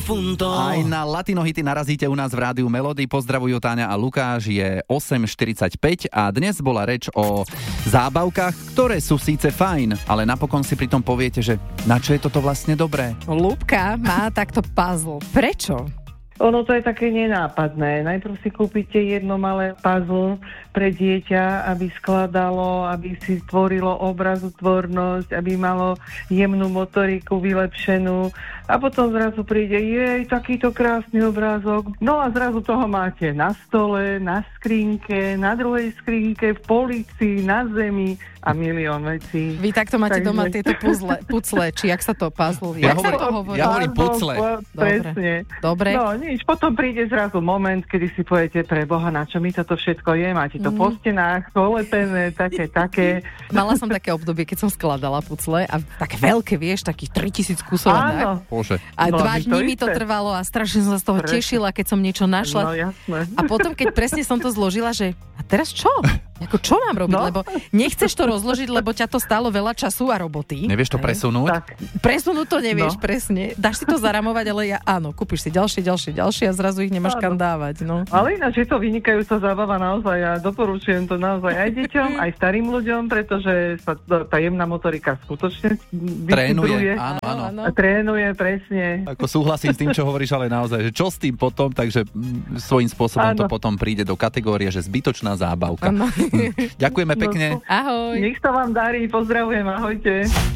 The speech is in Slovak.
punto. Aj na Latino hity narazíte u nás v rádiu Melody. Pozdravujú Táňa a Lukáš, je 8:45 a dnes bola reč o zábavkách, ktoré sú síce fajn, ale napokon si pritom poviete, že na čo je toto vlastne dobré. Ľubka má takto puzzle. Prečo? Ono to je také nenápadné. Najprv si kúpite jedno malé puzzle pre dieťa, aby skladalo, aby si tvorilo obrazotvornosť, aby malo jemnú motoriku vylepšenú a potom zrazu príde, takýto krásny obrázok. No a zrazu toho máte na stole, na skrinke, na druhej skrinke, v polici, na zemi a milión vecí. Vy takto máte doma tieto pucle, či jak sa to puzzle? Ja hovorím pucle. Presne. Dobre. No nič, potom príde zrazu moment, kedy si poviete, pre Boha, na čo mi toto všetko je? Máte to po stenách, polepené, také. Mala som také obdobie, keď som skladala pucle a také veľké, vieš, takých 3000 kusov. Áno. Bože. A 2 dní mi to trvalo a strašne som sa z toho tešila, keď som niečo našla. No jasné. A potom, keď presne som to zložila, že a teraz čo? Čo mám robiť? Lebo nechceš to rozložiť, lebo ťa to stálo veľa času a roboty. Nevieš to presunúť? Tak. Presunúť to nevieš, presne. Dáš si to zaramovať, ale áno, kúpiš si ďalšie a zrazu ich nemáš kam dávať. No. Ale ináč je to vynikajúca zábava naozaj a doporučujem to naozaj aj deťom, aj starým ľuďom, pretože sa tá jemná motorika skutočne trénuje. Áno. Trénuje, presne. Ako súhlasím s tým, čo hovoríš, ale naozaj, že čo s tým potom, takže svojím spôsobom to potom príde do kategórie, že zbytočná zábavka. Ďakujeme pekne. Ahoj. Nech sa vám darí, pozdravujem, ahojte.